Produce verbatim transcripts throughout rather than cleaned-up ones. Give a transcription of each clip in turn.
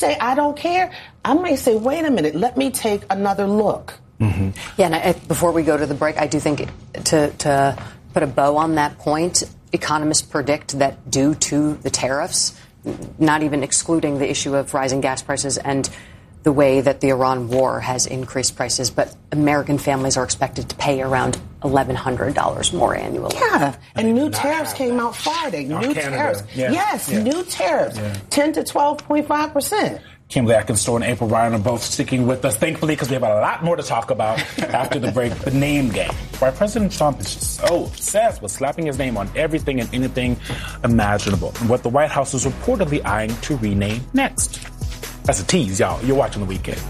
say, I don't care, I might say, wait a minute, let me take another look. Mm-hmm. Yeah, and I, before we go to the break, I do think to, to put a bow on that point, economists predict that due to the tariffs, not even excluding the issue of rising gas prices and the way that the Iran war has increased prices, but American families are expected to pay around eleven hundred dollars more annually. Yeah, and new tariffs came out Friday. New Canada. tariffs. Yeah. Yes, Yeah. new tariffs, Yeah. ten to twelve point five percent. Kimberly Atkinson and April Ryan are both sticking with us, thankfully, because we have a lot more to talk about after the break. The name game. Why President Trump is just so obsessed with slapping his name on everything and anything imaginable. And what the White House is reportedly eyeing to rename next. That's a tease, y'all. You're watching The Weekend.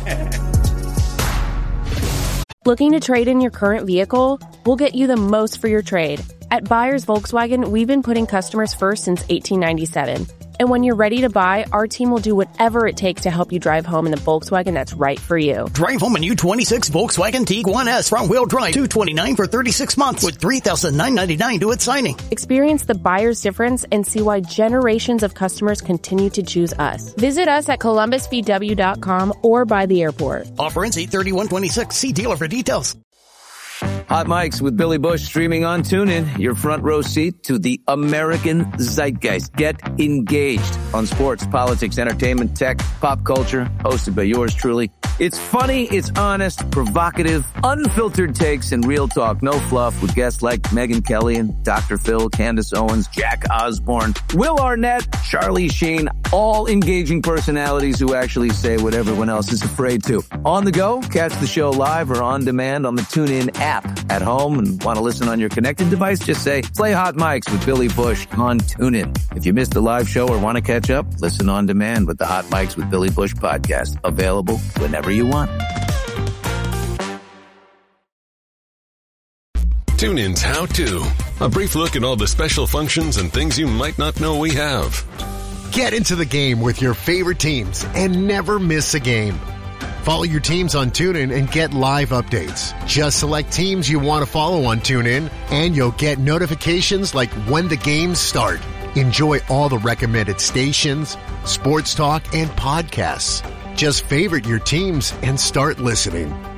Looking to trade in your current vehicle? We'll get you the most for your trade. At Buyers Volkswagen, we've been putting customers first since eighteen ninety-seven. And when you're ready to buy, our team will do whatever it takes to help you drive home in the Volkswagen that's right for you. Drive home a new twenty-six Volkswagen Tiguan S front-wheel drive, two hundred twenty-nine dollars for thirty-six months with three thousand nine hundred ninety-nine dollars to its signing. Experience the buyer's difference and see why generations of customers continue to choose us. Visit us at columbus v w dot com or by the airport. Offer ends eight thirty-one twenty-six. See dealer for details. Hot Mics with Billy Bush streaming on TuneIn. Your front row seat to the American zeitgeist. Get engaged on sports, politics, entertainment, tech, pop culture. Hosted by yours truly. It's funny, it's honest, provocative, unfiltered takes, and real talk. No fluff with guests like Megyn Kelly and Doctor Phil, Candace Owens, Jack Osborne, Will Arnett, Charlie Sheen. All engaging personalities who actually say what everyone else is afraid to. On the go, catch the show live or on demand on the TuneIn app. At home and want to listen on your connected device, just say, play Hot Mics with Billy Bush on TuneIn. If you missed a live show or want to catch up, listen on demand with the Hot Mics with Billy Bush podcast. Available whenever you want. TuneIn's How To. A brief look at all the special functions and things you might not know we have. Get into the game with your favorite teams and never miss a game. Follow your teams on TuneIn and get live updates. Just select teams you want to follow on TuneIn, and you'll get notifications like when the games start. Enjoy all the recommended stations, sports talk, and podcasts. Just favorite your teams and start listening.